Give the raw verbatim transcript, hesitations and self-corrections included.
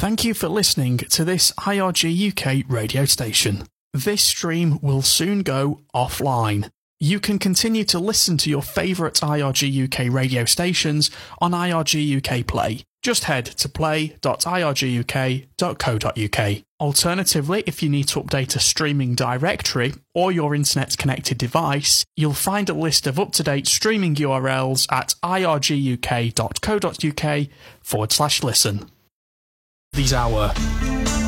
Thank you for listening to this I R G U K radio station. This stream will soon go offline. You can continue to listen to your favourite I R G U K radio stations on I R G U K Play. Just head to play dot I R G U K dot co dot U K. Alternatively, if you need to update a streaming directory or your internet-connected device, you'll find a list of up-to-date streaming U R Ls at I R G U K dot co dot U K forward slash listen. These hour.